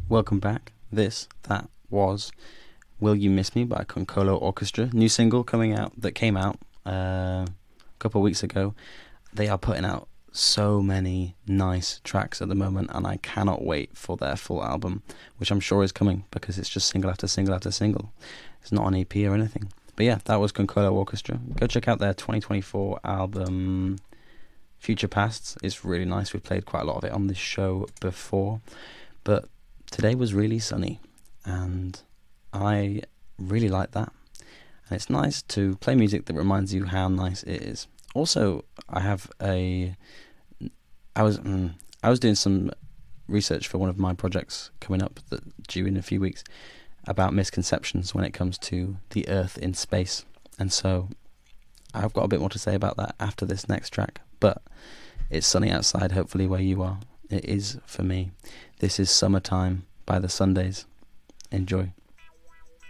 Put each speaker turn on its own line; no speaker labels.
Welcome back. That was Will You Miss Me by Concolo Orchestra. New single that came out a couple of weeks ago. They are putting out so many nice tracks at the moment, and I cannot wait for their full album, which I'm sure is coming because it's just single after single after single. It's not an EP or anything. But yeah, that was Concolo Orchestra. Go check out their 2024 album, Future Pasts. It's really nice. We've played quite a lot of it on this show before, but today was really sunny, and I really like that. And it's nice to play music that reminds you how nice it is. Also, I was doing some research for one of my projects coming up that due in a few weeks about misconceptions when it comes to the Earth in space, and so I've got a bit more to say about that after this next track. But it's sunny outside, hopefully where you are. It is for me. This is Summertime by the Sundays. Enjoy.